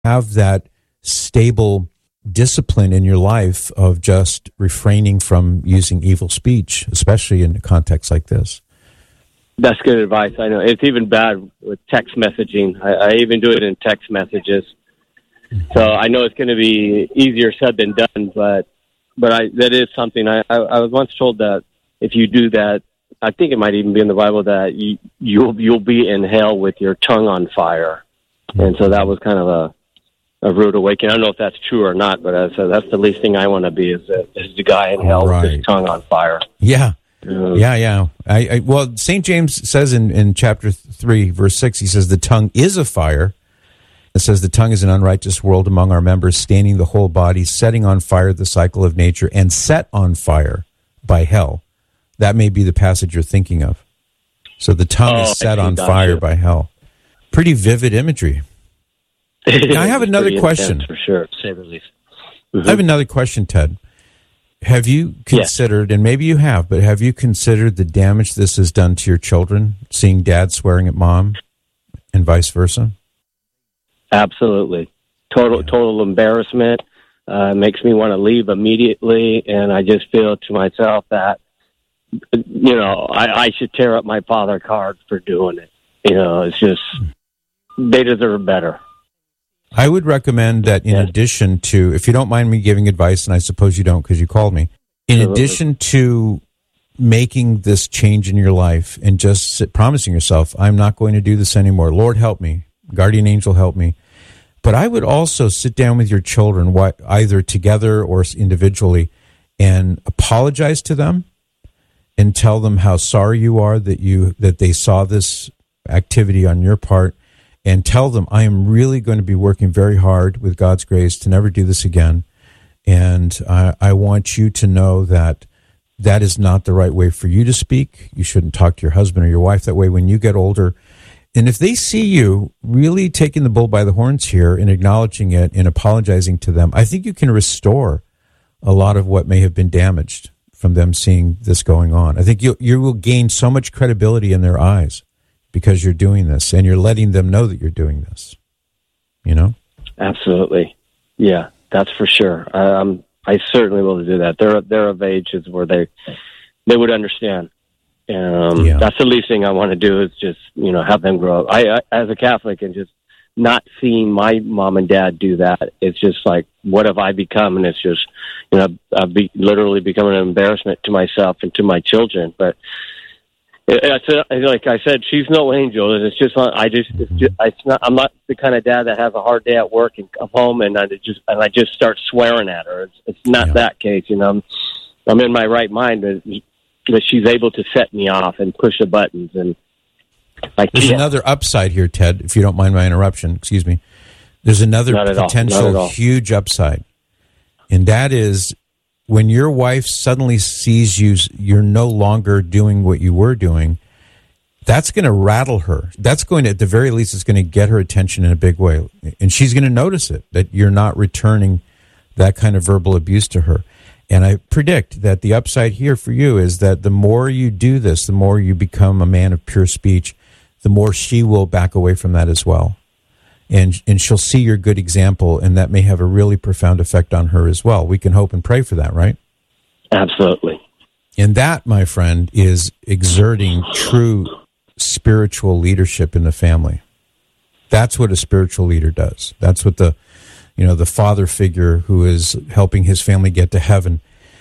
have that stable discipline in your life of just refraining from using evil speech, especially in a context like this. That's good advice. I know it's even bad with text messaging. I even do it in text messages. So I know it's going to be easier said than done, but that is something. I was once told that if you do that, I think it might even be in the Bible, that you'll be in hell with your tongue on fire. And so that was kind of a rude awakening. I don't know if that's true or not, but that's the least thing I want to be is the guy in hell with his tongue on fire. Yeah. Yeah. Well, St. James says in chapter 3, verse 6, he says, the tongue is a fire. It says the tongue is an unrighteous world among our members, staining the whole body, setting on fire the cycle of nature, and set on fire by hell. That may be the passage you're thinking of. So the tongue is set on fire by hell. Pretty vivid imagery. Now, I have another question. For sure, to say the least. I have another question, Ted. Have you considered, and maybe you have, but have you considered the damage this has done to your children, seeing dad swearing at mom and vice versa? Absolutely. Total embarrassment. Makes me want to leave immediately, and I just feel to myself that, I should tear up my father card for doing it. It's just, they deserve better. I would recommend that in addition to, if you don't mind me giving advice, and I suppose you don't because you called me, in addition to making this change in your life and just promising yourself, I'm not going to do this anymore. Lord, help me. Guardian angel, help me. But I would also sit down with your children, either together or individually, and apologize to them and tell them how sorry you are that they saw this activity on your part, and tell them, I am really going to be working very hard with God's grace to never do this again. And I want you to know that that is not the right way for you to speak. You shouldn't talk to your husband or your wife that way when you get older. And if they see you really taking the bull by the horns here and acknowledging it and apologizing to them, I think you can restore a lot of what may have been damaged from them seeing this going on. I think you will gain so much credibility in their eyes because you're doing this and you're letting them know that you're doing this, Absolutely. Yeah, that's for sure. I certainly will do that. They're of ages where they would understand. That's the least thing I want to do is just, have them grow up. I as a Catholic, and just not seeing my mom and dad do that, it's just like, what have I become? And it's just, I've literally become an embarrassment to myself and to my children. But like I said, she's no angel, and it's just, I'm not the kind of dad that has a hard day at work and come home and I just start swearing at her. It's not that case, I'm in my right mind, but she's able to set me off and push the buttons. And there's another upside here, Ted, if you don't mind my interruption. Excuse me. There's another potential huge upside, and that is when your wife suddenly sees you're no longer doing what you were doing. That's going to rattle her. That's going to, at the very least, it's going to get her attention in a big way, and she's going to notice it, that you're not returning that kind of verbal abuse to her. And I predict that the upside here for you is that the more you do this, the more you become a man of pure speech, the more she will back away from that as well. And she'll see your good example, and that may have a really profound effect on her as well. We can hope and pray for that, right? Absolutely. And that, my friend, is exerting true spiritual leadership in the family. That's what a spiritual leader does. That's what the father figure who is helping his family get to heaven,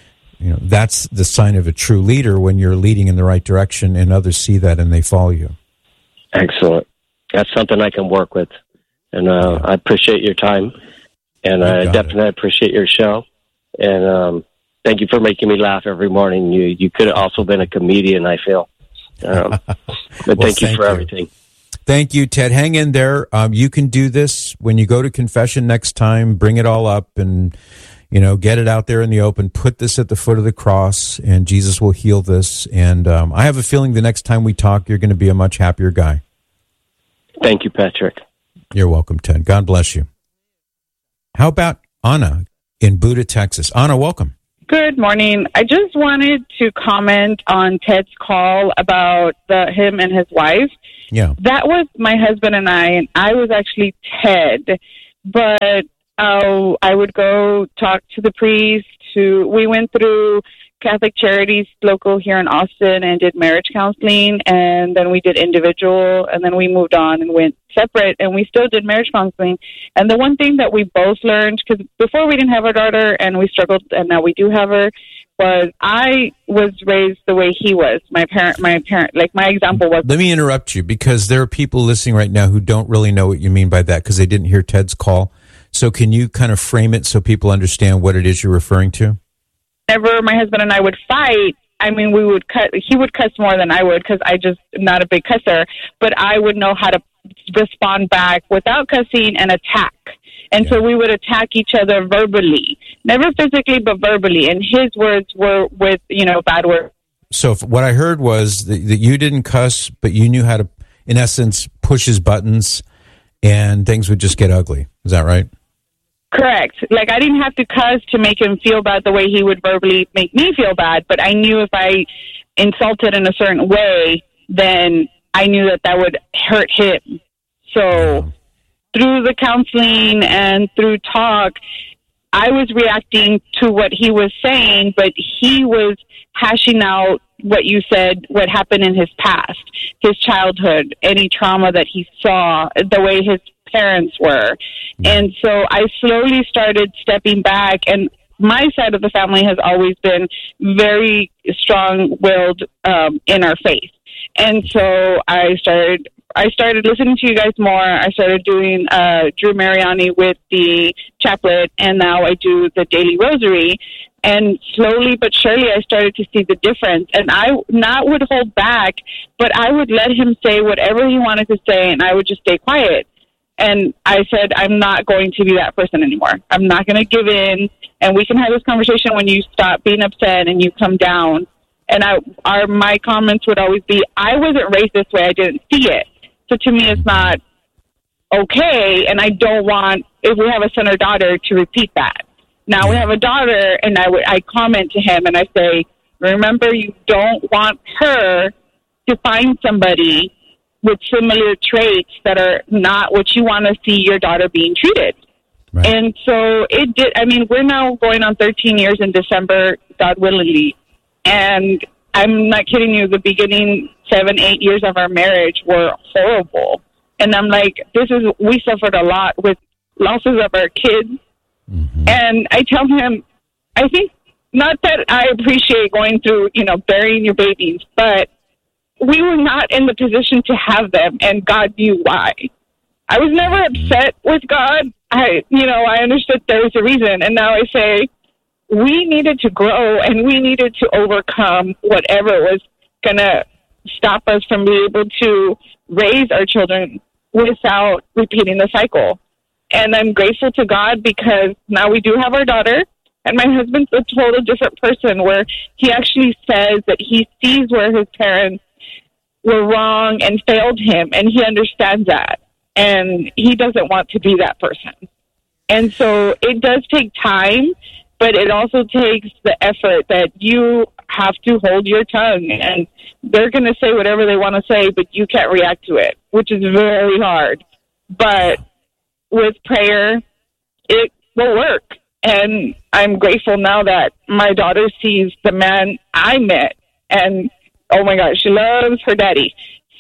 that's the sign of a true leader, when you're leading in the right direction and others see that and they follow you. Excellent. That's something I can work with. And I appreciate your time, and I definitely appreciate your show. And thank you for making me laugh every morning. You could have also been a comedian, I feel. But thank you for everything. Thank you, Ted. Hang in there. You can do this when you go to confession next time. Bring it all up and, get it out there in the open. Put this at the foot of the cross, and Jesus will heal this. And I have a feeling the next time we talk, you're going to be a much happier guy. Thank you, Patrick. You're welcome, Ted. God bless you. How about Anna in Buda, Texas? Anna, welcome. Good morning. I just wanted to comment on Ted's call about him and his wife. Yeah. That was my husband and I was actually Ted. but I would go talk to the priest. We went through Catholic Charities local here in Austin and did marriage counseling, and then we did individual, and then we moved on and went separate, and we still did marriage counseling. And the one thing that we both learned, because before we didn't have our daughter and we struggled, and now we do have her, was I was raised the way he was. My parent, like my example was. Let me interrupt you, because there are people listening right now who don't really know what you mean by that because they didn't hear Ted's call. So can you kind of frame it so people understand what it is you're referring to? Whenever my husband and I would fight, I mean, he would cuss more than I would because I just not a big cusser, but I would know how to respond back without cussing and attack. And so we would attack each other verbally, never physically, but verbally. And his words were with, bad words. So what I heard was that you didn't cuss, but you knew how to, in essence, push his buttons and things would just get ugly. Is that right? Correct. Like, I didn't have to cuss to make him feel bad the way he would verbally make me feel bad, but I knew if I insulted in a certain way, then I knew that would hurt him. So through the counseling and through talk, I was reacting to what he was saying, but he was hashing out what you said, what happened in his past, his childhood, any trauma that he saw, the way his parents were. And so I slowly started stepping back, and my side of the family has always been very strong-willed in our faith. And so I started listening to you guys more. I started doing Drew Mariani with the chaplet, and now I do the daily rosary. And slowly but surely, I started to see the difference. And I not would hold back, but I would let him say whatever he wanted to say, and I would just stay quiet. And I said, I'm not going to be that person anymore. I'm not going to give in. And we can have this conversation when you stop being upset and you come down. And my comments would always be, I wasn't raised this way. I didn't see it. So to me, it's not okay. And I don't want, if we have a son or daughter, to repeat that. Now we have a daughter, and I comment to him and I say, remember, you don't want her to find somebody with similar traits that are not what you want to see your daughter being treated. Right. And so it did. I mean, we're now going on 13 years in December, God willingly. And I'm not kidding you. The beginning 7-8 years of our marriage were horrible. And I'm like, we suffered a lot with losses of our kids. Mm-hmm. And I tell him, I think, not that I appreciate going through, burying your babies, but we were not in the position to have them, and God knew why. I was never upset with God. I understood there was a reason, and now I say we needed to grow, and we needed to overcome whatever was going to stop us from being able to raise our children without repeating the cycle. And I'm grateful to God because now we do have our daughter, and my husband's a total different person where he actually says that he sees where his parents were wrong and failed him, and he understands that, and he doesn't want to be that person. And so it does take time, but it also takes the effort that you have to hold your tongue, and they're going to say whatever they want to say, but you can't react to it, which is very hard. But with prayer, it will work. And I'm grateful now that my daughter sees the man I met, and oh my gosh, she loves her daddy.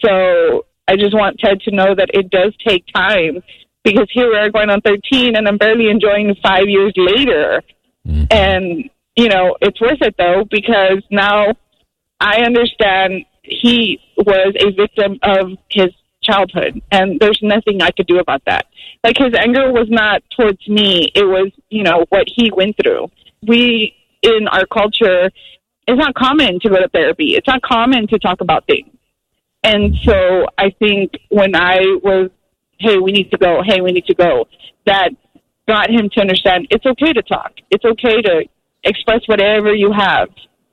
So I just want Ted to know that it does take time, because here we are going on 13 and I'm barely enjoying 5 years later. Mm-hmm. And, it's worth it though, because now I understand he was a victim of his childhood, and there's nothing I could do about that. Like, his anger was not towards me. It was, what he went through. We, in our culture, it's not common to go to therapy. It's not common to talk about things. And so I think when I was, hey, we need to go, that got him to understand it's okay to talk. It's okay to express whatever you have.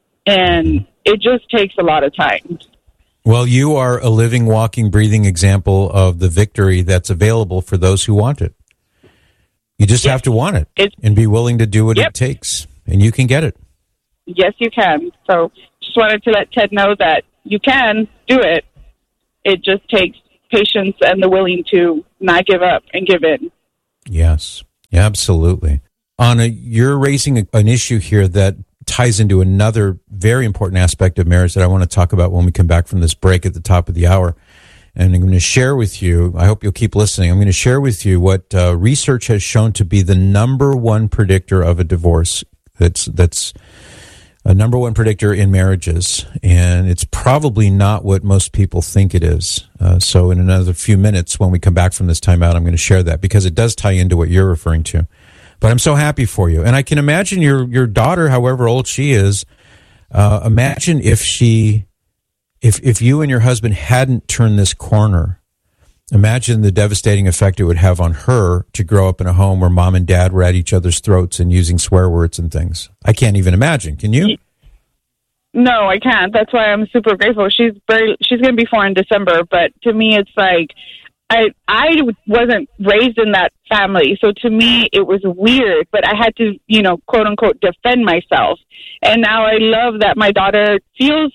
And it just takes a lot of time. Well, you are a living, walking, breathing example of the victory that's available for those who want it. You just have to want it and be willing to do what it takes, and you can get it. Yes, you can. So just wanted to let Ted know that you can do it. It just takes patience and the willing to not give up and give in. Yes, absolutely. Anna, you're raising an issue here that ties into another very important aspect of marriage that I want to talk about when we come back from this break at the top of the hour. And I'm going to share with you, I hope you'll keep listening, I'm going to share with you what research has shown to be the number one predictor of a divorce. That's a number one predictor in marriages, and it's probably not what most people think it is. So in another few minutes, when we come back from this timeout, I'm going to share that because it does tie into what you're referring to. But I'm so happy for you. And I can imagine your daughter, however old she is, imagine if you and your husband hadn't turned this corner. Imagine the devastating effect it would have on her to grow up in a home where mom and dad were at each other's throats and using swear words and things. I can't even imagine. Can you? No, I can't. That's why I'm super grateful. She's going to be 4 in December, but to me, it's like I wasn't raised in that family, so to me it was weird. But I had to, quote unquote, defend myself. And now I love that my daughter feels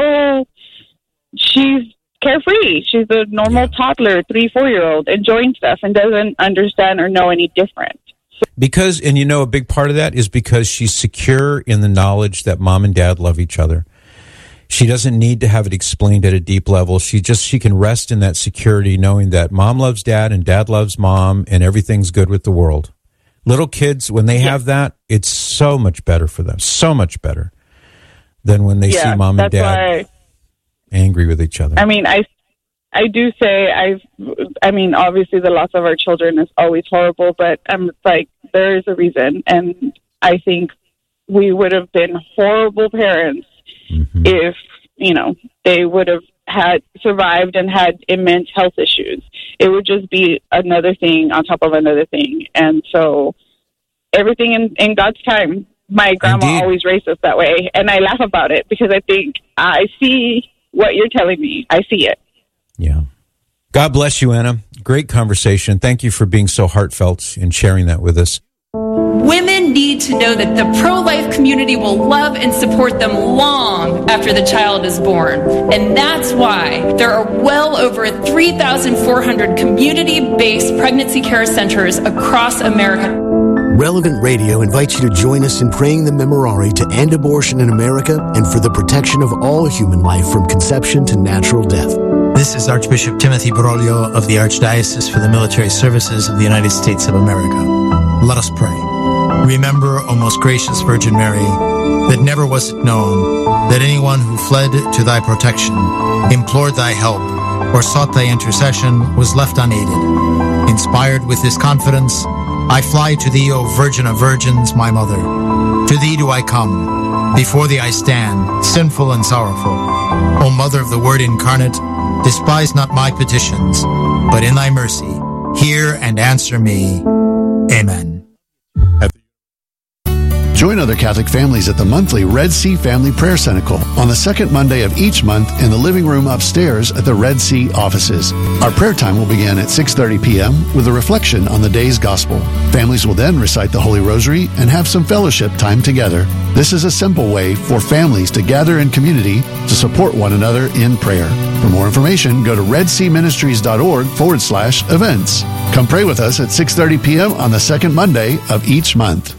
she's carefree. She's a normal toddler, 3-4-year-old, enjoying stuff and doesn't understand or know any different. Because, and a big part of that is because she's secure in the knowledge that mom and dad love each other. She doesn't need to have it explained at a deep level. She can rest in that security, knowing that mom loves dad and dad loves mom and everything's good with the world. Little kids, when they have that, it's so much better for them. So much better than when they see mom and dad angry with each other. I mean, I do say obviously the loss of our children is always horrible, but there is a reason. And I think we would have been horrible parents if, they would have had survived and had immense health issues. It would just be another thing on top of another thing. And so everything in God's time. My grandma always raised us that way. And I laugh about it because I think I see what you're telling me. I see it. Yeah. God bless you, Anna. Great conversation. Thank you for being so heartfelt and sharing that with us. Women need to know that the pro-life community will love and support them long after the child is born. And that's why there are well over 3,400 community-based pregnancy care centers across America. Relevant Radio invites you to join us in praying the Memorare to end abortion in America and for the protection of all human life from conception to natural death. This is Archbishop Timothy Broglio of the Archdiocese for the Military Services of the United States of America. Let us pray. Remember, O most gracious Virgin Mary, that never was it known that anyone who fled to thy protection, implored thy help, or sought thy intercession was left unaided. Inspired with this confidence, I fly to thee, O Virgin of Virgins, my Mother. To thee do I come. Before thee I stand, sinful and sorrowful. O Mother of the Word incarnate, despise not my petitions, but in thy mercy, hear and answer me. Amen. Join other Catholic families at the monthly Red Sea Family Prayer Cenacle on the second Monday of each month in the living room upstairs at the Red Sea offices. Our prayer time will begin at 6:30 p.m. with a reflection on the day's gospel. Families will then recite the Holy Rosary and have some fellowship time together. This is a simple way for families to gather in community to support one another in prayer. For more information, go to redseaministries.org/events. Come pray with us at 6:30 p.m. on the second Monday of each month.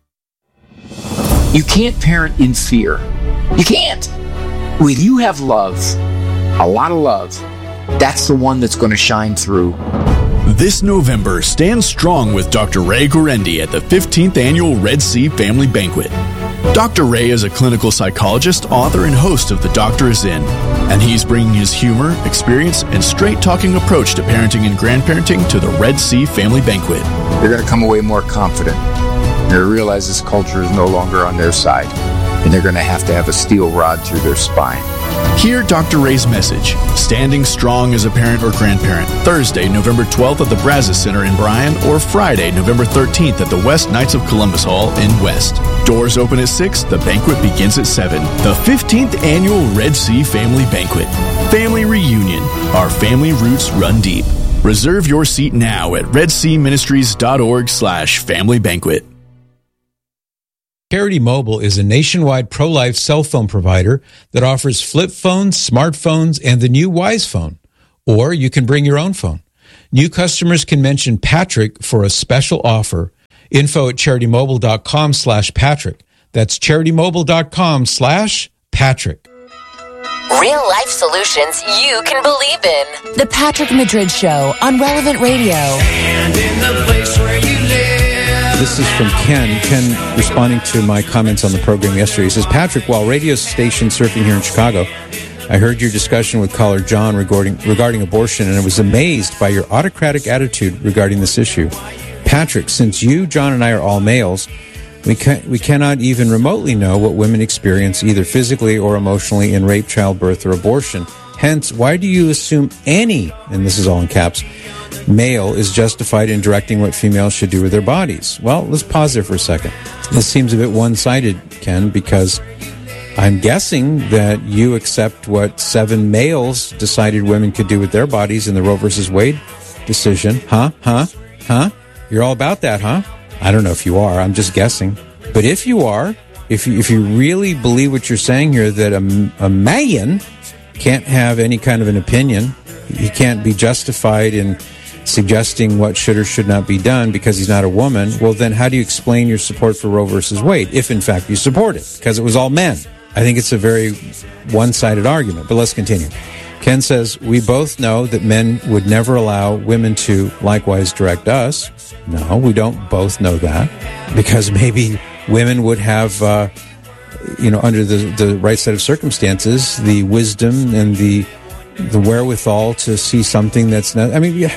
You can't parent in fear. You can't. When you have love, a lot of love, that's the one that's going to shine through. This November, stand strong with Dr. Ray Guarendi at the 15th Annual Red Sea Family Banquet. Dr. Ray is a clinical psychologist, author, and host of The Doctor Is In, and he's bringing his humor, experience, and straight-talking approach to parenting and grandparenting to the Red Sea Family Banquet. They're going to come away more confident. They're going to realize this culture is no longer on their side, and they're going to have a steel rod through their spine. Hear Dr. Ray's message, Standing Strong as a Parent or Grandparent, Thursday, November 12th at the Brazos Center in Bryan, or Friday, November 13th at the West Knights of Columbus Hall in West. Doors open at 6, the banquet begins at 7. The 15th Annual Red Sea Family Banquet. Family Reunion. Our family roots run deep. Reserve your seat now at redseaministries.org/family-banquet. Charity Mobile is a nationwide pro-life cell phone provider that offers flip phones, smartphones, and the new Wise phone. Or you can bring your own phone. New customers can mention Patrick for a special offer. Info at CharityMobile.com/Patrick. That's CharityMobile.com/Patrick. Real life solutions you can believe in. The Patrick Madrid Show on Relevant Radio. And in the place where you live. This is from Ken. Ken responding to my comments on the program yesterday. He says, Patrick, while radio station surfing here in Chicago, I heard your discussion with caller John regarding abortion, and I was amazed by your autocratic attitude regarding this issue. Patrick, since you, John, and I are all males, we cannot even remotely know what women experience either physically or emotionally in rape, childbirth, or abortion. Hence, why do you assume any, and this is all in caps, male is justified in directing what females should do with their bodies? Well, let's pause there for a second. This seems a bit one-sided, Ken, because I'm guessing that you accept what 7 males decided women could do with their bodies in the Roe versus Wade decision. Huh? You're all about that, huh? I don't know if you are. I'm just guessing. But if you are, if you really believe what you're saying here, that a man can't have any kind of an opinion, he can't be justified in suggesting what should or should not be done because he's not a woman, well, then how do you explain your support for Roe versus Wade, if in fact you support it? Because it was all men. I think it's a very one-sided argument, but let's continue. Ken says, we both know that men would never allow women to likewise direct us. No, we don't both know that, because maybe women would have, under the right set of circumstances, the wisdom and the wherewithal to see something that's not,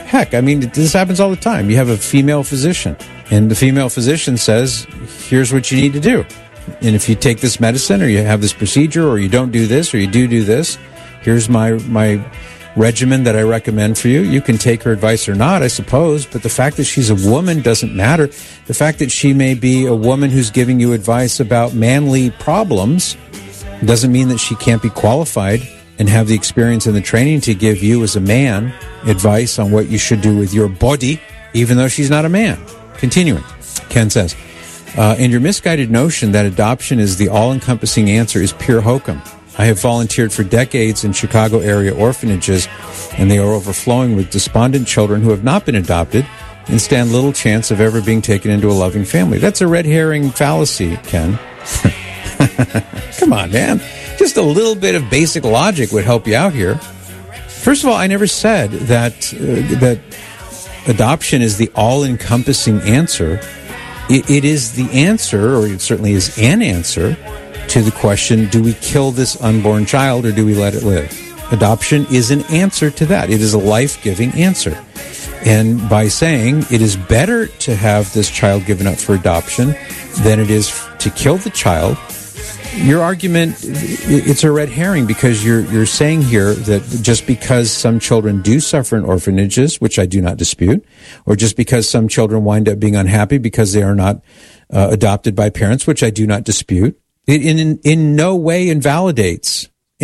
this happens all the time. You have a female physician, and the female physician says, here's what you need to do. And if you take this medicine, or you have this procedure, or you don't do this, or you do this, here's my regimen that I recommend for you. You can take her advice or not, I suppose, but the fact that she's a woman doesn't matter. The fact that she may be a woman who's giving you advice about manly problems doesn't mean that she can't be qualified and have the experience and the training to give you as a man advice on what you should do with your body, even though she's not a man. Continuing, Ken says, and your misguided notion that adoption is the all-encompassing answer is pure hokum. I have volunteered for decades in Chicago area orphanages, and they are overflowing with despondent children who have not been adopted and stand little chance of ever being taken into a loving family. That's a red herring fallacy, Ken. Come on, man. Just a little bit of basic logic would help you out here. First of all, I never said that adoption is the all-encompassing answer. It is the answer, or it certainly is an answer, to the question, do we kill this unborn child or do we let it live? Adoption is an answer to that. It is a life-giving answer. And by saying it is better to have this child given up for adoption than it is to kill the child, your argument, it's a red herring, because you're saying here that just because some children do suffer in orphanages, which I do not dispute, or just because some children wind up being unhappy because they are not adopted by parents, which I do not dispute, it in no way invalidates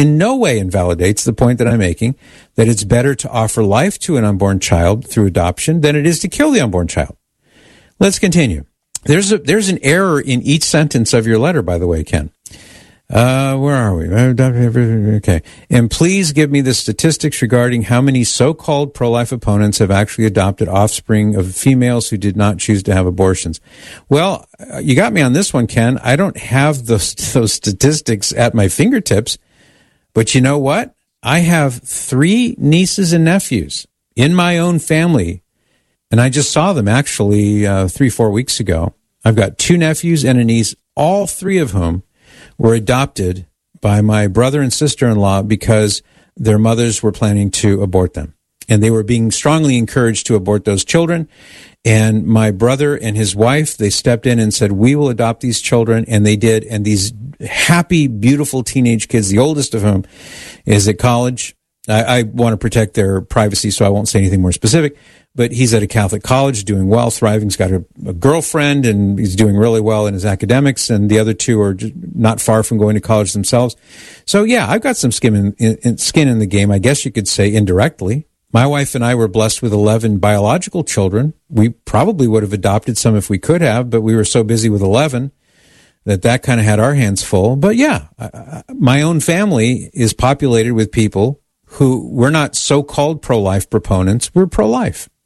the point that I'm making, that it's better to offer life to an unborn child through adoption than it is to kill the unborn child. Let's continue. There's an error in each sentence of your letter, by the way, Ken. Where are we? Okay. And please give me the statistics regarding how many so-called pro-life opponents have actually adopted offspring of females who did not choose to have abortions. Well, you got me on this one, Ken. I don't have those statistics at my fingertips, but you know what? I have 3 nieces and nephews in my own family, and I just saw them actually 3-4 weeks ago. I've got 2 nephews and a niece, all 3 of whom were adopted by my brother and sister-in-law because their mothers were planning to abort them. And they were being strongly encouraged to abort those children. And my brother and his wife, they stepped in and said, we will adopt these children. And they did. And these happy, beautiful teenage kids, the oldest of whom is at college. I want to protect their privacy, so I won't say anything more specific. But he's at a Catholic college, doing well, thriving. He's got a girlfriend, and he's doing really well in his academics. And the other 2 are just not far from going to college themselves. So, yeah, I've got some skin in the game, I guess you could say, indirectly. My wife and I were blessed with 11 biological children. We probably would have adopted some if we could have, but we were so busy with 11 that kind of had our hands full. But, yeah, my own family is populated with people who we're not so-called pro-life proponents. We're pro-life.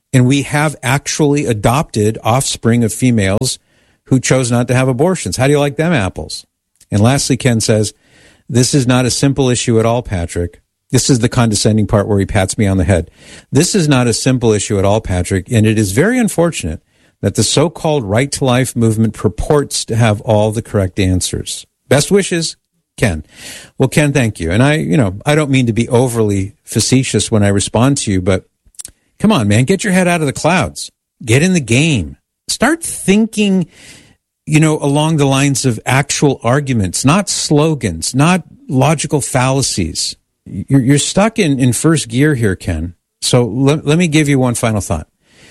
And we have actually adopted offspring of females who chose not to have abortions. How do you like them apples? And lastly, Ken says, this is not a simple issue at all, Patrick. This is the condescending part where he pats me on the head. This is not a simple issue at all, Patrick, and it is very unfortunate that the so-called right to life movement purports to have all the correct answers. Best wishes, Ken. Well, Ken, thank you. And I don't mean to be overly facetious when I respond to you, but come on, man, get your head out of the clouds. Get in the game. Start thinking, along the lines of actual arguments, not slogans, not logical fallacies. You're stuck in first gear here, Ken. So let me give you one final thought.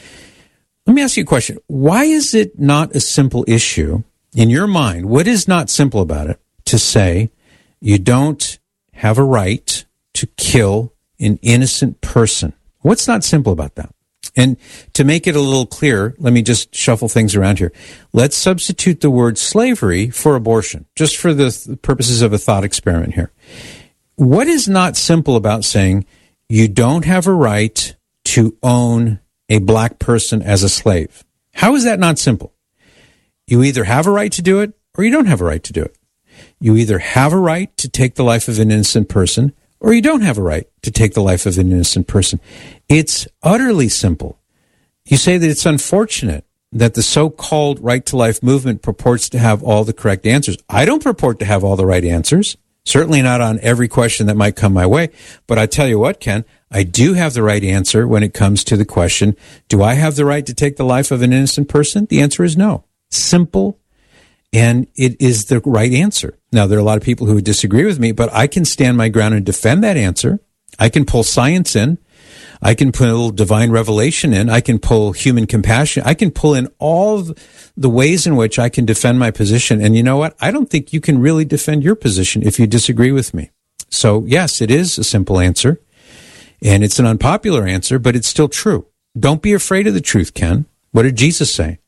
Let me ask you a question. Why is it not a simple issue in your mind? What is not simple about it to say you don't have a right to kill an innocent person? What's not simple about that? And to make it a little clearer, let me just shuffle things around here. Let's substitute the word slavery for abortion, just for the purposes of a thought experiment here. What is not simple about saying you don't have a right to own a black person as a slave? How is that not simple? You either have a right to do it or you don't have a right to do it. You either have a right to take the life of an innocent person or you don't have a right to take the life of an innocent person. It's utterly simple. You say that it's unfortunate that the so-called right to life movement purports to have all the correct answers. I don't purport to have all the right answers. Certainly not on every question that might come my way. But I tell you what, Ken, I do have the right answer when it comes to the question, do I have the right to take the life of an innocent person? The answer is no. Simple, and it is the right answer. Now, there are a lot of people who would disagree with me, but I can stand my ground and defend that answer. I can pull science in. I can pull divine revelation in. I can pull human compassion. I can pull in all the ways in which I can defend my position. And you know what? I don't think you can really defend your position if you disagree with me. So, yes, it is a simple answer. And it's an unpopular answer, but it's still true. Don't be afraid of the truth, Ken. What did Jesus say?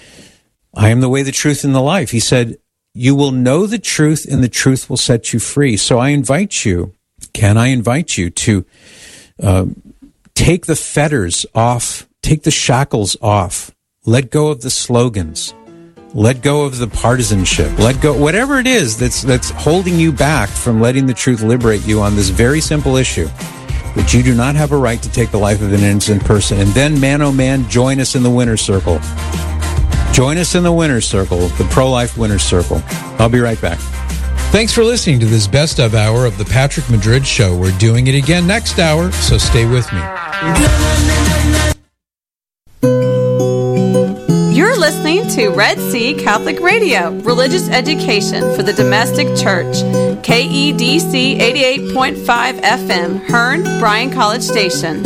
I am the way, the truth, and the life. He said, you will know the truth, and the truth will set you free. So I invite you, Ken, to take the fetters off, take the shackles off, let go of the slogans, let go of the partisanship, let go, whatever it is that's holding you back from letting the truth liberate you on this very simple issue. That you do not have a right to take the life of an innocent person. And then, man, oh man, join us in the winner's circle. Join us in the winner's circle, the pro-life winner's circle. I'll be right back. Thanks for listening to this best of hour of the Patrick Madrid Show. We're doing it again next hour, so stay with me. You're listening to Red Sea Catholic Radio, religious education for the domestic church. KEDC 88.5 FM, Hearn, Bryan College Station.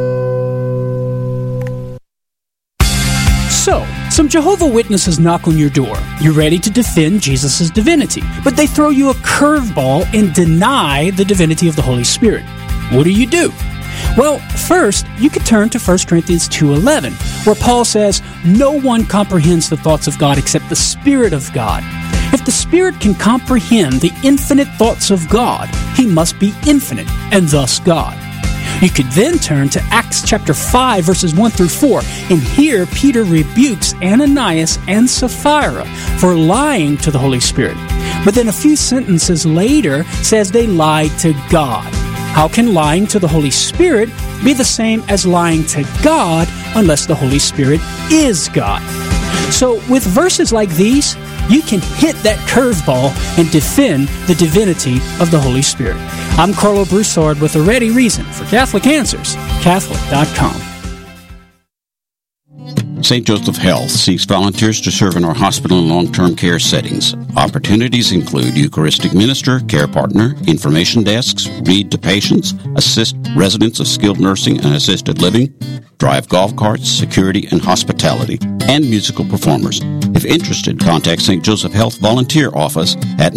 So, some Jehovah's Witnesses knock on your door. You're ready to defend Jesus' divinity, but they throw you a curveball and deny the divinity of the Holy Spirit. What do? Well, first, you could turn to 1 Corinthians 2:11, where Paul says, no one comprehends the thoughts of God except the Spirit of God. If the Spirit can comprehend the infinite thoughts of God, he must be infinite, and thus God. You could then turn to Acts chapter 5, verses 1 through 4, and here Peter rebukes Ananias and Sapphira for lying to the Holy Spirit. But then a few sentences later says they lied to God. How can lying to the Holy Spirit be the same as lying to God unless the Holy Spirit is God? So with verses like these, you can hit that curveball and defend the divinity of the Holy Spirit. I'm Carlo Broussard with a ready reason for Catholic Answers, Catholic.com. St. Joseph Health seeks volunteers to serve in our hospital and long-term care settings. Opportunities include Eucharistic minister, care partner, information desks, read to patients, assist residents of skilled nursing and assisted living, drive golf carts, security and hospitality, and musical performers. If interested, contact St. Joseph Health Volunteer Office at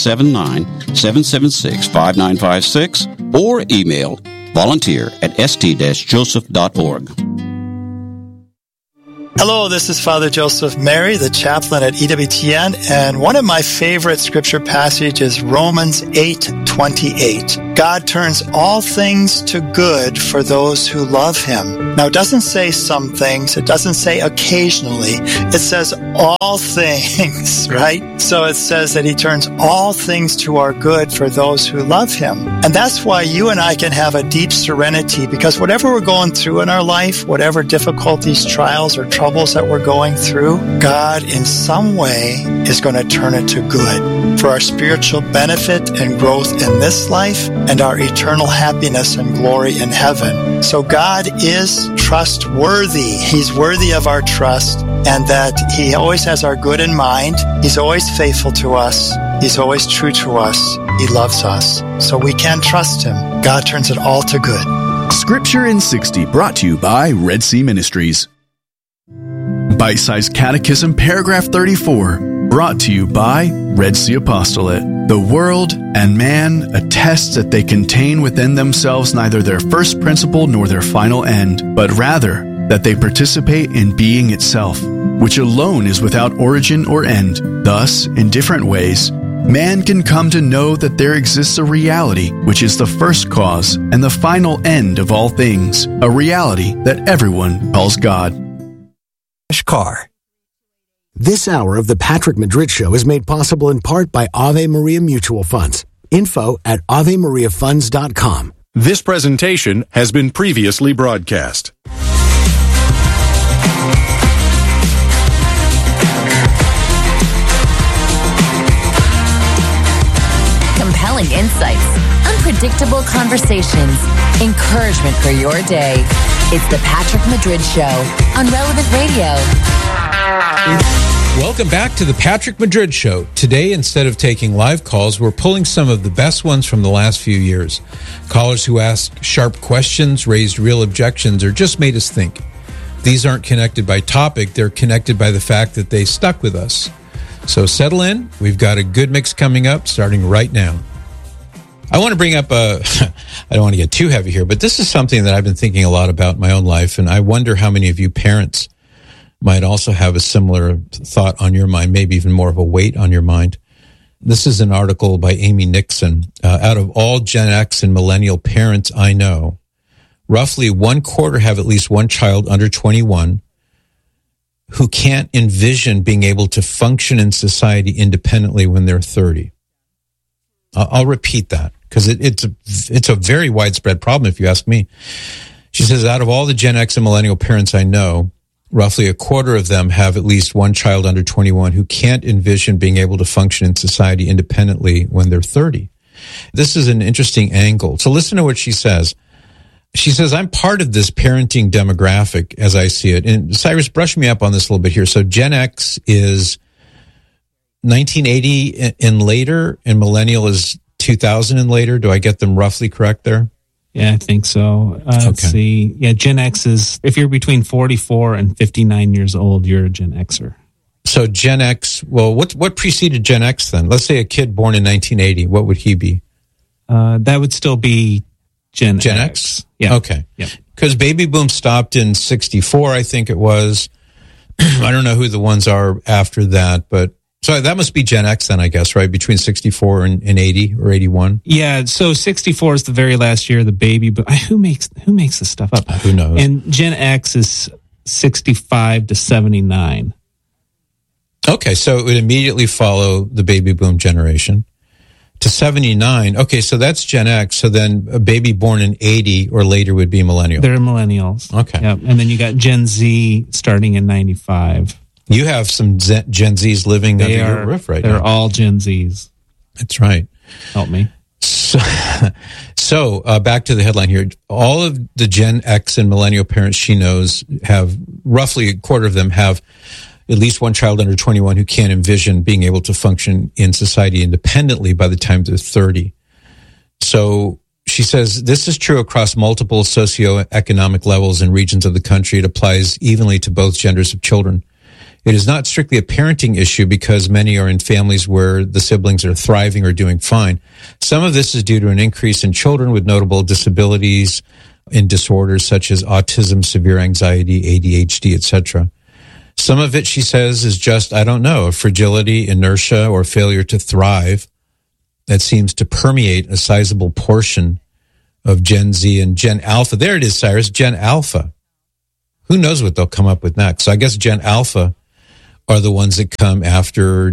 979-776-5956 or email volunteer@st-joseph.org. Hello, this is Father Joseph Mary, the chaplain at EWTN, and one of my favorite scripture passages is Romans 8:28. God turns all things to good for those who love Him. Now, it doesn't say some things. It doesn't say occasionally. It says all things, right? So it says that He turns all things to our good for those who love Him. And that's why you and I can have a deep serenity, because whatever we're going through in our life, whatever difficulties, trials, or troubles that we're going through, God in some way is going to turn it to good for our spiritual benefit and growth in this life and our eternal happiness and glory in heaven. So God is trustworthy. He's worthy of our trust, and that He always has our good in mind. He's always faithful to us. He's always true to us. He loves us. So we can trust Him. God turns it all to good. Scripture in 60, brought to you by Red Sea Ministries. Bite-sized Catechism, paragraph 34, brought to you by Red Sea Apostolate. The world and man attest that they contain within themselves neither their first principle nor their final end, but rather that they participate in being itself, which alone is without origin or end. Thus, in different ways, man can come to know that there exists a reality which is the first cause and the final end of all things, a reality that everyone calls God. Car. This hour of the Patrick Madrid Show is made possible in part by Ave Maria Mutual Funds. Info at AveMariaFunds.com. This presentation has been previously broadcast. Compelling insights, unpredictable conversations, encouragement for your day. It's the Patrick Madrid Show on Relevant Radio. Welcome back to the Patrick Madrid Show. Today, instead of taking live calls, we're pulling some of the best ones from the last few years. Callers who asked sharp questions, raised real objections, or just made us think. These aren't connected by topic, they're connected by the fact that they stuck with us. So settle in. We've got a good mix coming up starting right now. I want to bring up I don't want to get too heavy here, but this is something that I've been thinking a lot about in my own life, and I wonder how many of you parents might also have a similar thought on your mind, maybe even more of a weight on your mind. This is an article by Amy Nixon. Out of all Gen X and millennial parents I know, roughly 1/4 have at least one child under 21 who can't envision being able to function in society independently when they're 30. I'll repeat that because it's a very widespread problem if you ask me. She says, out of all the Gen X and millennial parents I know, roughly 1/4 of them have at least one child under 21 who can't envision being able to function in society independently when they're 30. This is an interesting angle. So listen to what she says. She says, I'm part of this parenting demographic as I see it. And Cyrus, brush me up on this a little bit here. So Gen X is 1980 and later, and millennial is 2000 and later. Do I get them roughly correct there? Yeah, I think so. Let's see. Yeah, Gen X is, if you're between 44 and 59 years old, you're a Gen Xer. So Gen X, well, what preceded Gen X then? Let's say a kid born in 1980, what would he be? That would still be Gen X. Yeah. Okay. Yeah. Because baby boom stopped in 64, I think it was. I don't know who the ones are after that, but so that must be Gen X then, I guess, right? Between 64 and 80 or 81. Yeah. So 64 is the very last year of the baby boom. Who makes this stuff up? Who knows? And Gen X is 65 to 79. Okay. So it would immediately follow the baby boom generation. To 79. Okay, so that's Gen X. So then a baby born in 80 or later would be millennial. They're millennials. Okay. Yep. And then you got Gen Z starting in 95. You have some Gen Zs living under your roof right now. They're all Gen Zs. That's right. Help me. So back to the headline here. All of the Gen X and millennial parents she knows have, roughly 1/4 of them have at least one child under 21 who can't envision being able to function in society independently by the time they're 30. So she says this is true across multiple socioeconomic levels and regions of the country. It applies evenly to both genders of children. It is not strictly a parenting issue because many are in families where the siblings are thriving or doing fine. Some of this is due to an increase in children with notable disabilities and disorders such as autism, severe anxiety, ADHD, etc. Some of it, she says, is just, I don't know, fragility, inertia, or failure to thrive that seems to permeate a sizable portion of Gen Z and Gen Alpha. There it is, Cyrus, Gen Alpha. Who knows what they'll come up with next? So I guess Gen Alpha are the ones that come after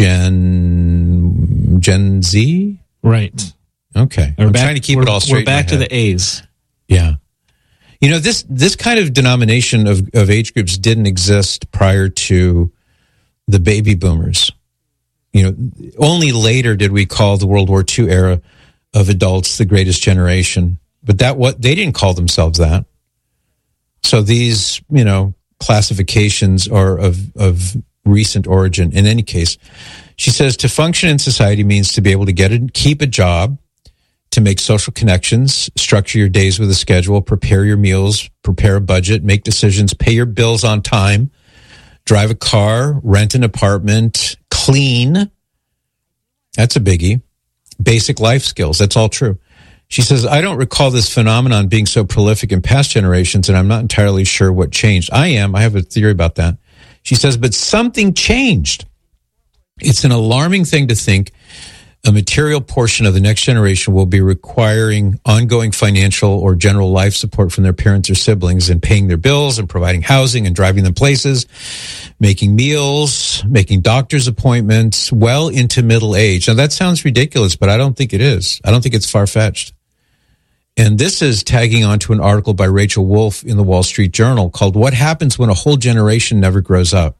Gen Z? Right. Okay. I'm trying to keep it all straight. We're back to the A's. Yeah. You know, this kind of denomination of age groups didn't exist prior to the baby boomers. You know, only later did we call the World War II era of adults the greatest generation. But they didn't call themselves that. So these, you know, classifications are of recent origin. In any case, she says to function in society means to be able to keep a job, to make social connections, structure your days with a schedule, prepare your meals, prepare a budget, make decisions, pay your bills on time, drive a car, rent an apartment, clean. That's a biggie. Basic life skills. That's all true. She says, I don't recall this phenomenon being so prolific in past generations, and I'm not entirely sure what changed. I have a theory about that. She says, but something changed. It's an alarming thing to think a material portion of the next generation will be requiring ongoing financial or general life support from their parents or siblings and paying their bills and providing housing and driving them places, making meals, making doctor's appointments well into middle age. Now, that sounds ridiculous, but I don't think it is. I don't think it's far-fetched. And this is tagging onto an article by Rachel Wolf in the Wall Street Journal called What Happens When a Whole Generation Never Grows Up?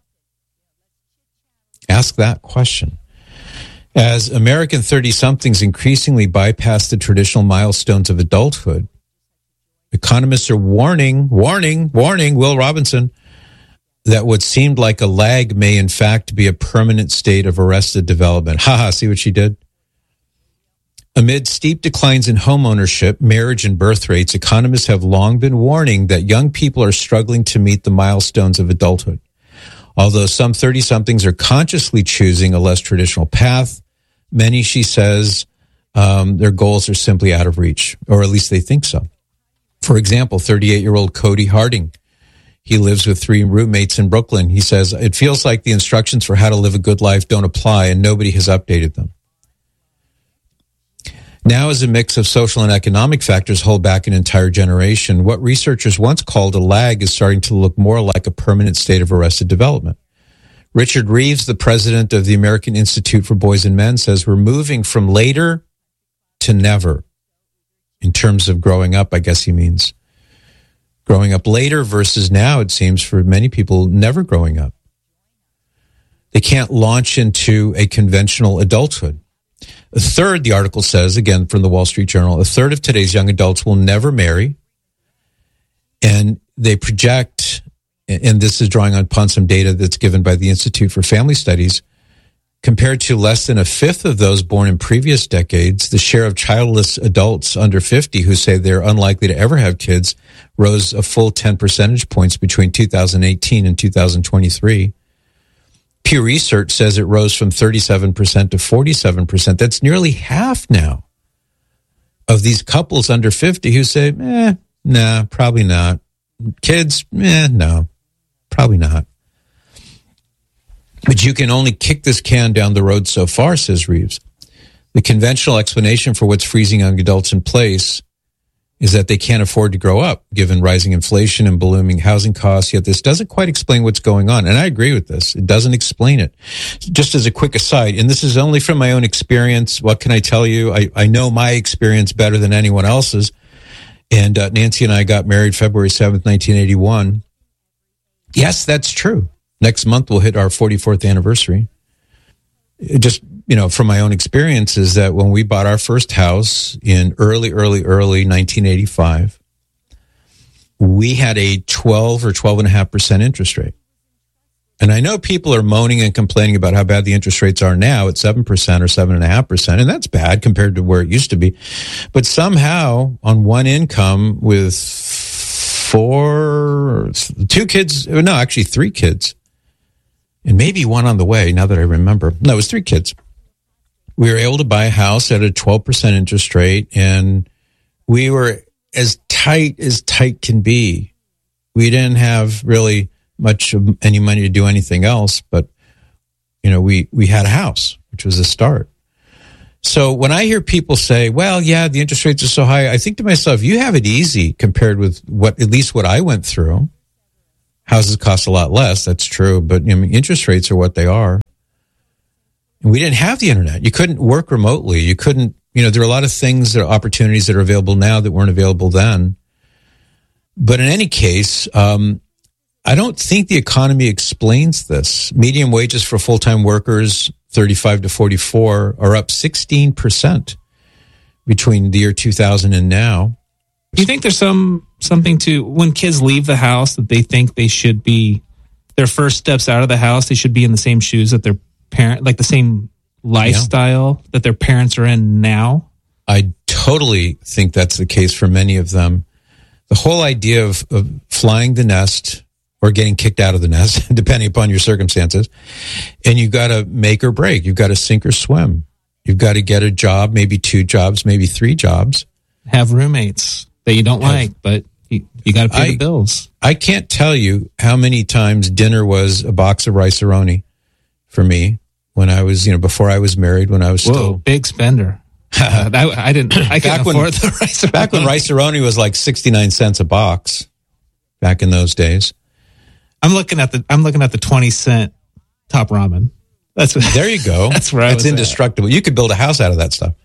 Ask that question. As American 30-somethings increasingly bypass the traditional milestones of adulthood, economists are warning, Will Robinson, that what seemed like a lag may in fact be a permanent state of arrested development. See what she did? Amid steep declines in home ownership, marriage, and birth rates, economists have long been warning that young people are struggling to meet the milestones of adulthood. Although some 30-somethings are consciously choosing a less traditional path, many, she says, their goals are simply out of reach, or at least they think so. For example, 38-year-old Cody Harding. He lives with 3 roommates in Brooklyn. He says, it feels like the instructions for how to live a good life don't apply, and nobody has updated them. Now, as a mix of social and economic factors hold back an entire generation, what researchers once called a lag is starting to look more like a permanent state of arrested development. Richard Reeves, the president of the American Institute for Boys and Men, says we're moving from later to never in terms of growing up, I guess he means. Growing up later versus now, it seems, for many people, never growing up. They can't launch into a conventional adulthood. A third, the article says, again from the Wall Street Journal, a third of today's young adults will never marry. And they project, and this is drawing upon some data that's given by the Institute for Family Studies, compared to less than a fifth of those born in previous decades, the share of childless adults under 50 who say they're unlikely to ever have kids rose a full 10 percentage points between 2018 and 2023. Pew Research says it rose from 37% to 47%. That's nearly half now of these couples under 50 who say, nah, probably not. Kids, no, probably not. But you can only kick this can down the road so far, says Reeves. The conventional explanation for what's freezing young adults in place is that they can't afford to grow up, given rising inflation and ballooning housing costs. Yet this doesn't quite explain what's going on. And I agree with this. It doesn't explain it. Just as a quick aside, and this is only from my own experience, what can I tell you? I know my experience better than anyone else's. And Nancy and I got married February 7th, 1981. Yes, that's true. Next month we'll hit our 44th anniversary. Just, from my own experience is that when we bought our first house in early 1985, we had a 12 or 12.5% interest rate. And I know people are moaning and complaining about how bad the interest rates are now at 7% or 7.5%, and that's bad compared to where it used to be. But somehow, on one income with 3 kids, and maybe one on the way, now that I remember. No, it was 3 kids. We were able to buy a house at a 12% interest rate, and we were as tight can be. We didn't have really much of any money to do anything else, but we had a house, which was a start. So when I hear people say, well, yeah, the interest rates are so high, I think to myself, you have it easy compared with at least what I went through. Houses cost a lot less, that's true, but interest rates are what they are. And we didn't have the internet. You couldn't work remotely. You couldn't, there are a lot of things, opportunities that are available now that weren't available then. But in any case, I don't think the economy explains this. Median wages for full-time workers, 35 to 44, are up 16% between the year 2000 and now. Do you think there's something to when kids leave the house that they think they should be, their first steps out of the house, they should be in the same shoes that their parent, like the same lifestyle that their parents are in now? I totally think that's the case for many of them. The whole idea of flying the nest or getting kicked out of the nest, depending upon your circumstances, and you've got to make or break. You've got to sink or swim. You've got to get a job, maybe 2 jobs, maybe 3 jobs. Have roommates that you don't like, but you got to pay the bills. I can't tell you how many times dinner was a box of Rice-A-Roni for me when I was, before I was married, when I was still big spender. I couldn't afford the Rice-A-Roni. Back when Rice-A-Roni was like 69 cents a box, back in those days. I'm looking at the 20-cent Top Ramen. There you go. That's where I was indestructible. You could build a house out of that stuff.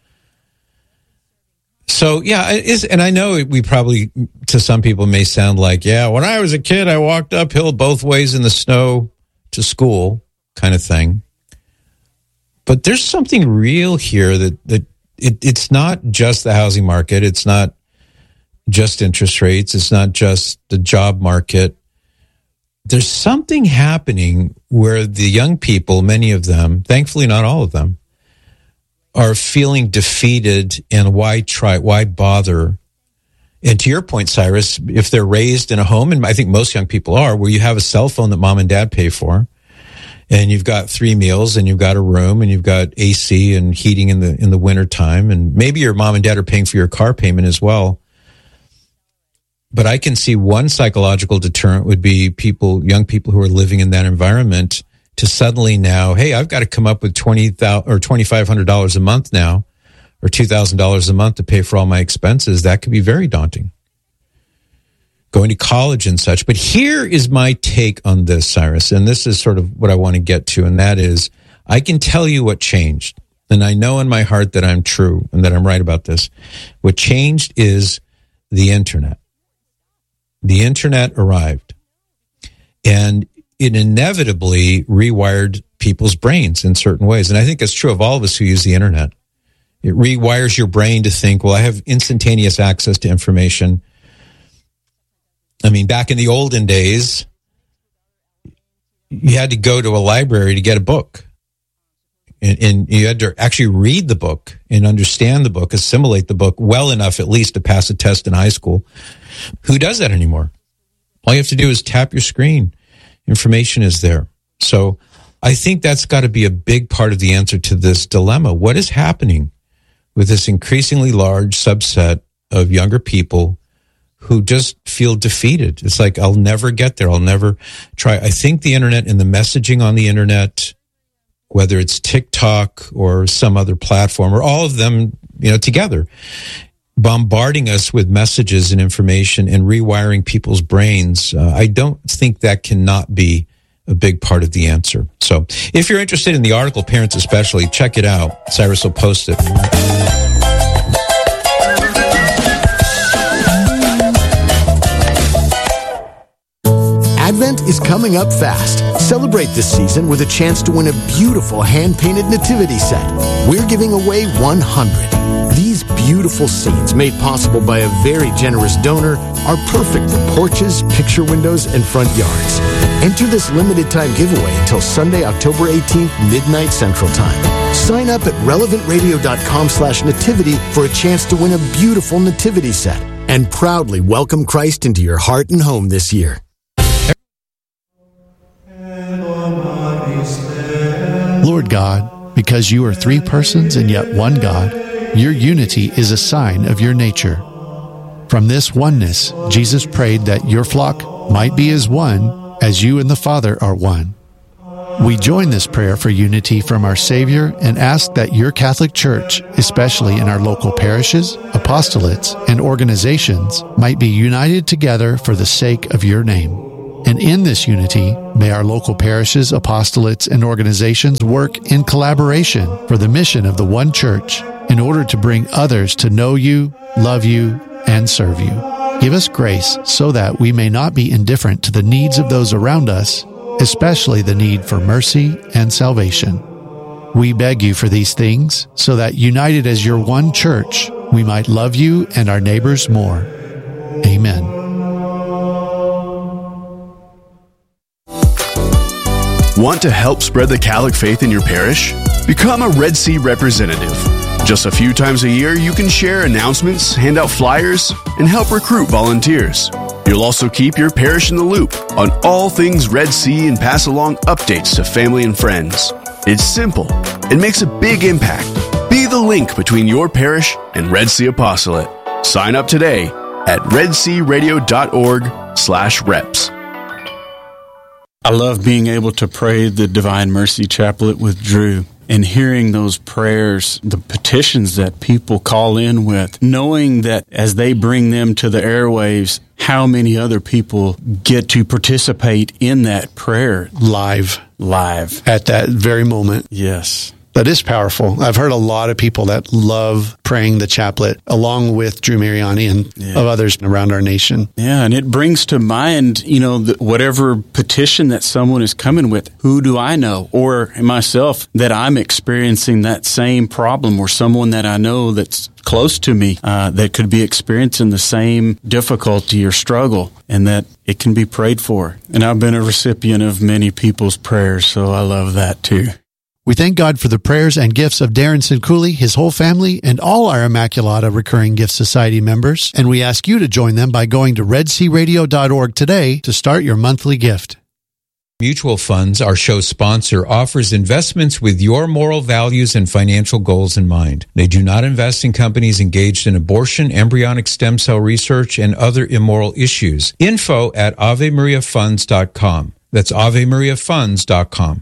So, yeah, it is. And I know we probably, to some people, may sound like, yeah, when I was a kid, I walked uphill both ways in the snow to school kind of thing. But there's something real here that it's not just the housing market. It's not just interest rates. It's not just the job market. There's something happening where the young people, many of them, thankfully not all of them, are feeling defeated, and why try? Why bother? And to your point, Cyrus, if they're raised in a home, and I think most young people are, where you have a cell phone that mom and dad pay for, and you've got 3 meals, and you've got a room, and you've got AC and heating in the winter time, and maybe your mom and dad are paying for your car payment as well. But I can see one psychological deterrent would be young people who are living in that environment, to suddenly now, hey, I've got to come up with $2,000 or $2,500 a month now, or $2,000 a month to pay for all my expenses. That could be very daunting. Going to college and such. But here is my take on this, Cyrus, and this is sort of what I want to get to, and that is, I can tell you what changed, and I know in my heart that I'm true and that I'm right about this. What changed is the internet. The internet arrived, and it inevitably rewired people's brains in certain ways. And I think that's true of all of us who use the internet. It rewires your brain to think, well, I have instantaneous access to information. I mean, back in the olden days, you had to go to a library to get a book. And you had to actually read the book and understand the book, assimilate the book well enough at least to pass a test in high school. Who does that anymore? All you have to do is tap your screen. Information is there. So I think that's got to be a big part of the answer to this dilemma. What is happening with this increasingly large subset of younger people who just feel defeated? It's like, I'll never get there. I'll never try. I think the internet and the messaging on the internet, whether it's TikTok or some other platform, or all of them, together, bombarding us with messages and information and rewiring people's brains, I don't think that cannot be a big part of the answer. So if you're interested in the article, parents especially, check it out. Cyrus will post it. Advent is coming up fast. Celebrate this season with a chance to win a beautiful hand-painted nativity set. We're giving away 100. These beautiful scenes, made possible by a very generous donor, are perfect for porches, picture windows, and front yards. Enter this limited-time giveaway until Sunday, October 18th, midnight Central Time. Sign up at relevantradio.com/nativity for a chance to win a beautiful nativity set and proudly welcome Christ into your heart and home this year. Lord God, because you are 3 persons and yet one God, your unity is a sign of your nature. From this oneness, Jesus prayed that your flock might be as one, as you and the Father are one. We join this prayer for unity from our Savior and ask that your Catholic Church, especially in our local parishes, apostolates, and organizations, might be united together for the sake of your name. And in this unity, may our local parishes, apostolates, and organizations work in collaboration for the mission of the one Church in order to bring others to know you, love you, and serve you. Give us grace so that we may not be indifferent to the needs of those around us, especially the need for mercy and salvation. We beg you for these things so that, united as your one Church, we might love you and our neighbors more. Amen. Want to help spread the Catholic faith in your parish? Become a Red Sea representative. Just a few times a year, you can share announcements, hand out flyers, and help recruit volunteers. You'll also keep your parish in the loop on all things Red Sea and pass along updates to family and friends. It's simple. It makes a big impact. Be the link between your parish and Red Sea Apostolate. Sign up today at redsearadio.org/reps. I love being able to pray the Divine Mercy Chaplet with Drew and hearing those prayers, the petitions that people call in with, knowing that as they bring them to the airwaves, how many other people get to participate in that prayer. Live. At that very moment. Yes. That is powerful. I've heard a lot of people that love praying the chaplet along with Drew Mariani and of others around our nation. Yeah, and it brings to mind, whatever petition that someone is coming with, who do I know? Or myself, that I'm experiencing that same problem, or someone that I know that's close to me that could be experiencing the same difficulty or struggle, and that it can be prayed for. And I've been a recipient of many people's prayers, so I love that too. We thank God for the prayers and gifts of Darren Sinculi, his whole family, and all our Immaculata Recurring Gift Society members, and we ask you to join them by going to redsearadio.org today to start your monthly gift. Mutual Funds, our show sponsor, offers investments with your moral values and financial goals in mind. They do not invest in companies engaged in abortion, embryonic stem cell research, and other immoral issues. Info at AveMariaFunds.com. That's AveMariaFunds.com.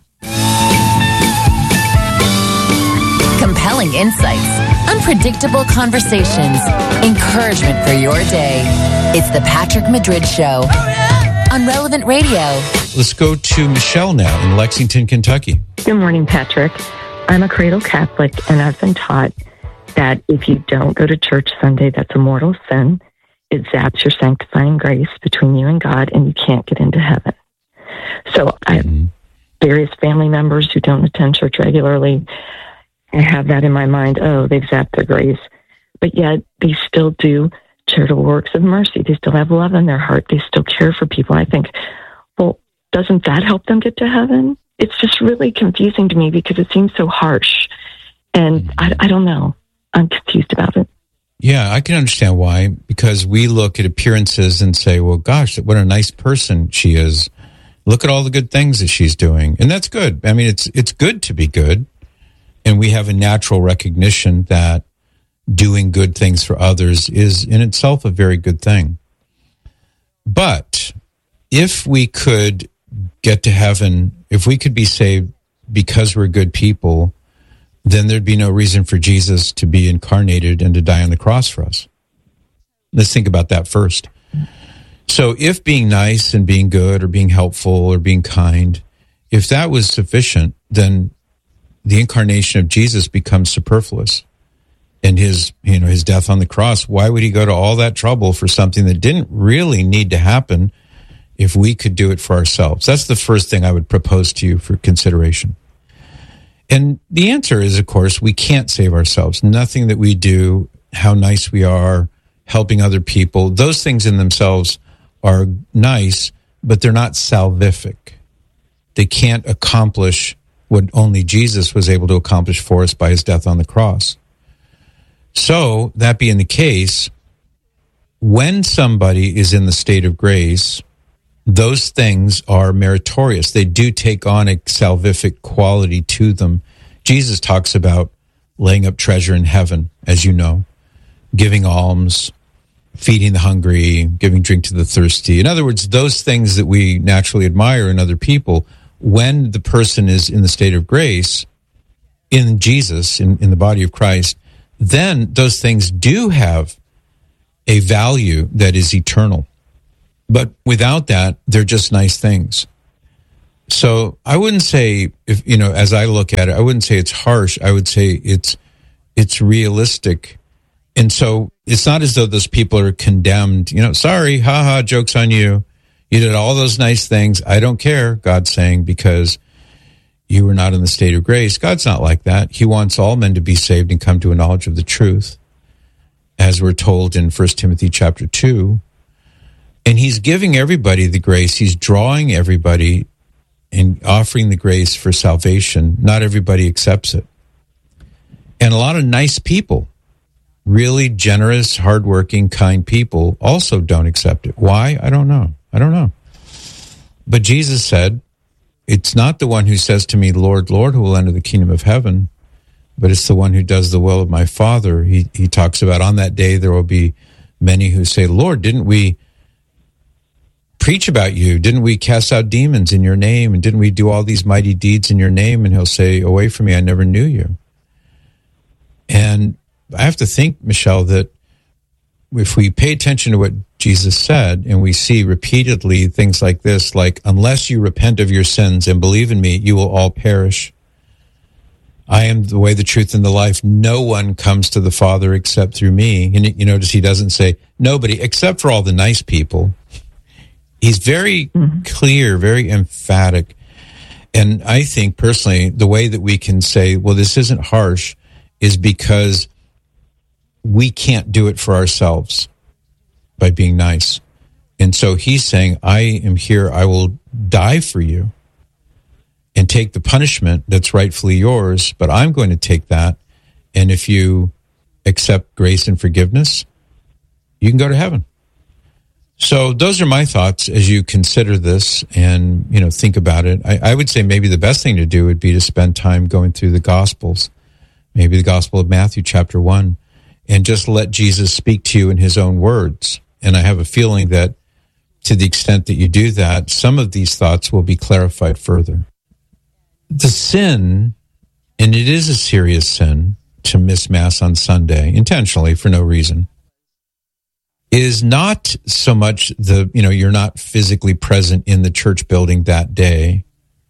Compelling insights, unpredictable conversations, encouragement for your day. It's the Patrick Madrid Show on Relevant Radio. Let's go to Michelle now in Lexington, Kentucky. Good morning, Patrick. I'm a cradle Catholic, and I've been taught that if you don't go to church Sunday, that's a mortal sin. It zaps your sanctifying grace between you and God, and you can't get into heaven. So I have various family members who don't attend church regularly. I have that in my mind. Oh, they've zapped their grace. But yet they still do charitable works of mercy. They still have love in their heart. They still care for people. I think, well, doesn't that help them get to heaven? It's just really confusing to me because it seems so harsh. And I don't know. I'm confused about it. Yeah, I can understand why. Because we look at appearances and say, well, gosh, what a nice person she is. Look at all the good things that she's doing. And that's good. I mean, it's good to be good. And we have a natural recognition that doing good things for others is in itself a very good thing. But if we could get to heaven, if we could be saved because we're good people, then there'd be no reason for Jesus to be incarnated and to die on the cross for us. Let's think about that first. So if being nice and being good or being helpful or being kind, if that was sufficient, then the incarnation of Jesus becomes superfluous. And his death on the cross, why would he go to all that trouble for something that didn't really need to happen if we could do it for ourselves? That's the first thing I would propose to you for consideration. And the answer is, of course, we can't save ourselves. Nothing that we do, how nice we are, helping other people, those things in themselves are nice, but they're not salvific. They can't accomplish what only Jesus was able to accomplish for us by his death on the cross. So, that being the case, when somebody is in the state of grace, those things are meritorious. They do take on a salvific quality to them. Jesus talks about laying up treasure in heaven, as you know, giving alms, feeding the hungry, giving drink to the thirsty. In other words, those things that we naturally admire in other people, when the person is in the state of grace, in Jesus, in the body of Christ, then those things do have a value that is eternal. But without that, they're just nice things. So I wouldn't say, as I look at it, I wouldn't say it's harsh. I would say it's realistic. And so it's not as though those people are condemned, sorry, haha, joke's on you. You did all those nice things. I don't care, God's saying, because you were not in the state of grace. God's not like that. He wants all men to be saved and come to a knowledge of the truth, as we're told in 1 Timothy chapter 2. And he's giving everybody the grace. He's drawing everybody and offering the grace for salvation. Not everybody accepts it. And a lot of nice people, really generous, hardworking, kind people also don't accept it. Why? I don't know. But Jesus said, it's not the one who says to me, Lord, Lord, who will enter the kingdom of heaven, but it's the one who does the will of my Father. He talks about on that day there will be many who say, Lord, didn't we preach about you? Didn't we cast out demons in your name? And didn't we do all these mighty deeds in your name? And he'll say, away from me, I never knew you. And I have to think, Michelle, that if we pay attention to what Jesus said and we see repeatedly things like this, like, unless you repent of your sins and believe in me, you will all perish. I am the way, the truth, and the life. No one comes to the Father except through me. And you notice he doesn't say nobody except for all the nice people. He's very clear, very emphatic. And I think personally, the way that we can say, well, this isn't harsh, is because we can't do it for ourselves by being nice. And so he's saying, I am here, I will die for you and take the punishment that's rightfully yours, but I'm going to take that. And if you accept grace and forgiveness, you can go to heaven. So those are my thoughts as you consider this and, think about it. I would say maybe the best thing to do would be to spend time going through the Gospels, maybe the Gospel of Matthew chapter 1, and just let Jesus speak to you in his own words. And I have a feeling that to the extent that you do that, some of these thoughts will be clarified further. The sin, and it is a serious sin to miss Mass on Sunday, intentionally for no reason, is not so much you're not physically present in the church building that day,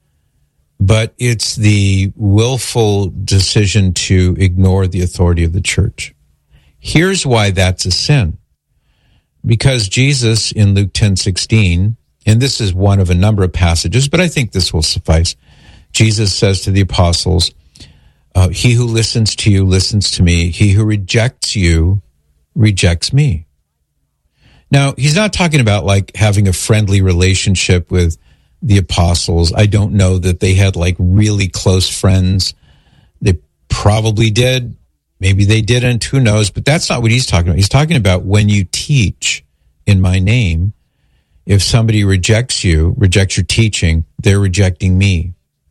but it's the willful decision to ignore the authority of the church. Here's why that's a sin. Because Jesus in Luke 10:16, and this is one of a number of passages, but I think this will suffice. Jesus says to the apostles, he who listens to you listens to me. He who rejects you rejects me. Now, he's not talking about like having a friendly relationship with the apostles. I don't know that they had like really close friends. They probably did. Maybe they didn't. Who knows? But that's not what he's talking about. He's talking about when you teach in my name, if somebody rejects your teaching, they're rejecting me.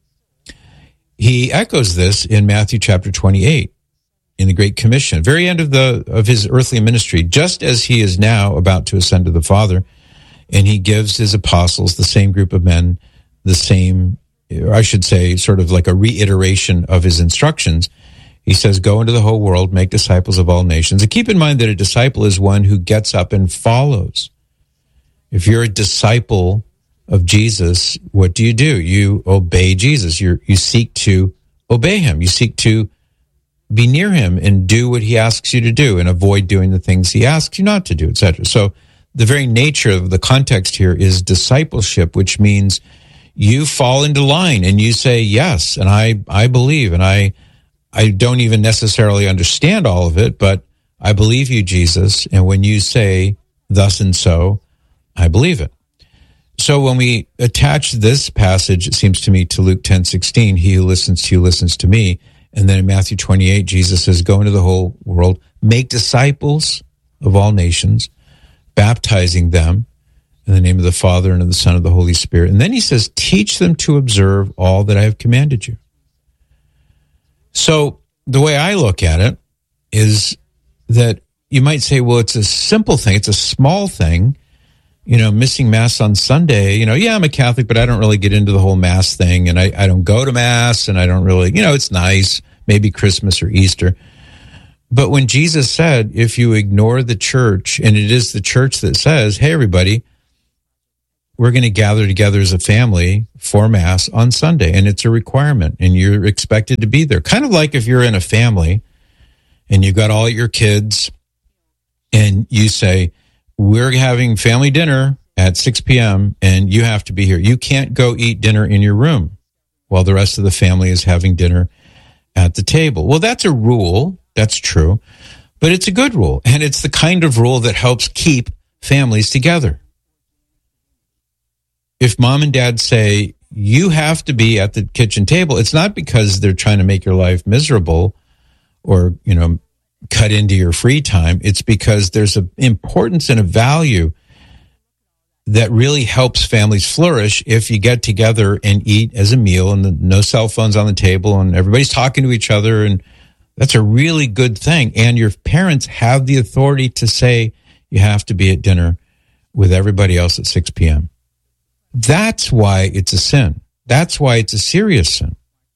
He echoes this in Matthew chapter 28 in the Great Commission, very end of his earthly ministry, just as he is now about to ascend to the Father, and he gives his apostles, the same group of men, the same, or I should say, sort of like a reiteration of his instructions. He says, go into the whole world, make disciples of all nations. And keep in mind that a disciple is one who gets up and follows. If you're a disciple of Jesus, what do? You obey Jesus. You seek to obey him. You seek to be near him and do what he asks you to do and avoid doing the things he asks you not to do, etc. So the very nature of the context here is discipleship, which means you fall into line and you say, yes, and I believe, and I don't even necessarily understand all of it, but I believe you, Jesus. And when you say thus and so, I believe it. So when we attach this passage, it seems to me, to Luke 10:16, he who listens to you listens to me. And then in Matthew 28, Jesus says, go into the whole world, make disciples of all nations, baptizing them in the name of the Father and of the Son and of the Holy Spirit. And then he says, teach them to observe all that I have commanded you. So the way I look at it is that, you might say, well, it's a simple thing. It's a small thing. Missing Mass on Sunday, I'm a Catholic, but I don't really get into the whole Mass thing. And I don't go to Mass, and I don't really, it's nice, maybe Christmas or Easter. But when Jesus said, if you ignore the church, and it is the church that says, hey, everybody, we're going to gather together as a family for Mass on Sunday, and it's a requirement, and you're expected to be there. Kind of like if you're in a family and you've got all your kids and you say, we're having family dinner at 6 p.m. and you have to be here. You can't go eat dinner in your room while the rest of the family is having dinner at the table. Well, that's a rule. That's true. But it's a good rule. And it's the kind of rule that helps keep families together. If mom and dad say, you have to be at the kitchen table, it's not because they're trying to make your life miserable or, cut into your free time. It's because there's an importance and a value that really helps families flourish if you get together and eat as a meal and no cell phones on the table and everybody's talking to each other. And that's a really good thing. And your parents have the authority to say you have to be at dinner with everybody else at 6 p.m. That's why it's a sin. That's why it's a serious sin.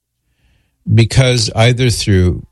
Because either through,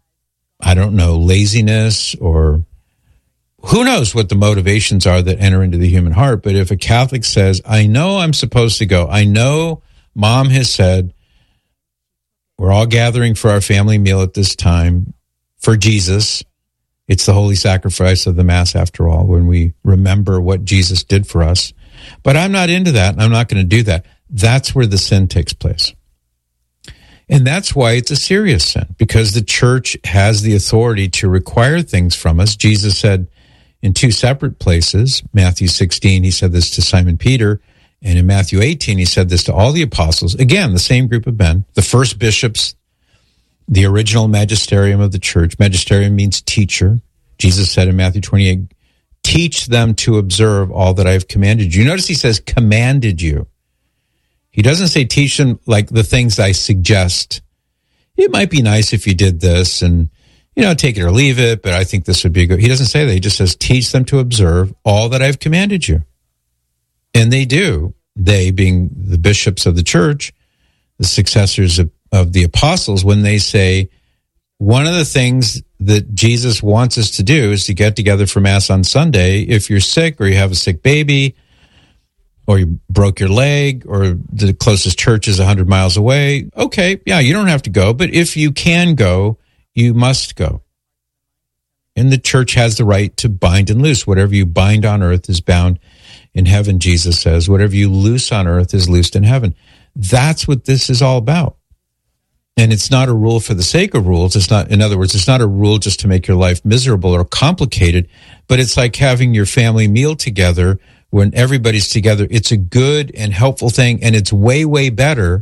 laziness or who knows what the motivations are that enter into the human heart. But if a Catholic says, I know I'm supposed to go, I know mom has said, we're all gathering for our family meal at this time for Jesus. It's the holy sacrifice of the Mass, after all, when we remember what Jesus did for us. But I'm not into that, and I'm not going to do that. That's where the sin takes place. And that's why it's a serious sin, because the church has the authority to require things from us. Jesus said in two separate places, Matthew 16, he said this to Simon Peter, and in Matthew 18, he said this to all the apostles. Again, the same group of men, the first bishops, the original magisterium of the church. Magisterium means teacher. Jesus said in Matthew 28, teach them to observe all that I have commanded you. Notice he says commanded you. He doesn't say teach them like the things I suggest. It might be nice if you did this and, take it or leave it, but I think this would be good. He doesn't say that. He just says teach them to observe all that I've commanded you. And they do. They being the bishops of the church, the successors of the apostles, when they say one of the things that Jesus wants us to do is to get together for Mass on Sunday. If you're sick or you have a sick baby, or you broke your leg, or the closest church is 100 miles away, okay, yeah, you don't have to go. But if you can go, you must go. And the church has the right to bind and loose. Whatever you bind on earth is bound in heaven, Jesus says. Whatever you loose on earth is loosed in heaven. That's what this is all about. And it's not a rule for the sake of rules. It's not, in other words, it's not a rule just to make your life miserable or complicated, but it's like having your family meal together. When everybody's together, it's a good and helpful thing, and it's way, way better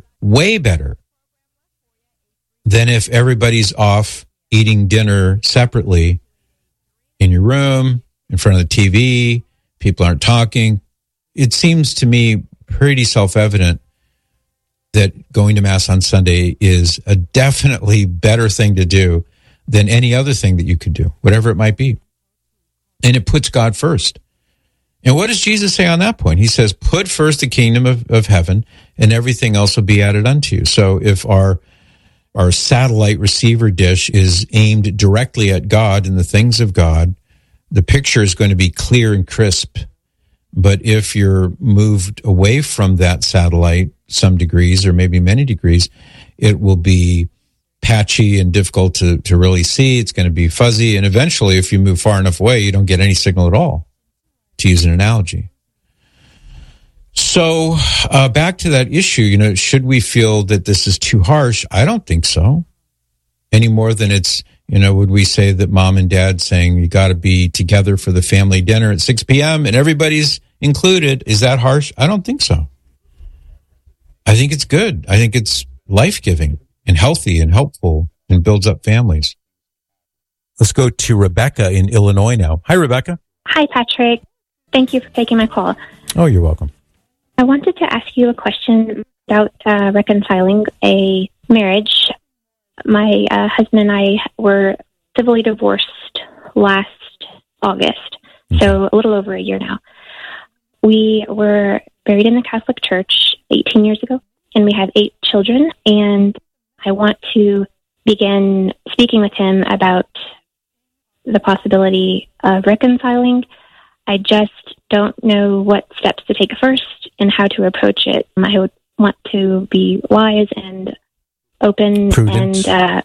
than if everybody's off eating dinner separately in your room, in front of the TV, people aren't talking. It seems to me pretty self-evident that going to Mass on Sunday is a definitely better thing to do than any other thing that you could do, whatever it might be. And it puts God first. And what does Jesus say on that point? He says, put first the kingdom of heaven, and everything else will be added unto you. So if our satellite receiver dish is aimed directly at God and the things of God, the picture is going to be clear and crisp. But if you're moved away from that satellite some degrees, or maybe many degrees, it will be patchy and difficult to really see. It's going to be fuzzy. And eventually, if you move far enough away, you don't get any signal at all, to use an analogy. So back to that issue, should we feel that this is too harsh? I don't think so. Any more than it's, would we say that mom and dad saying you got to be together for the family dinner at 6 p.m. and everybody's included, is that harsh? I don't think so. I think it's good. I think it's life-giving and healthy and helpful and builds up families. Let's go to Rebecca in Illinois now. Hi, Rebecca. Hi, Patrick. Thank you for taking my call. Oh, you're welcome. I wanted to ask you a question about reconciling a marriage. My husband and I were civilly divorced last August, so a little over a year now. We were buried in the Catholic Church 18 years ago, and we have 8 children, and I want to begin speaking with him about the possibility of reconciling. I just don't know what steps to take first and how to approach it. I would want to be wise and open prudent. And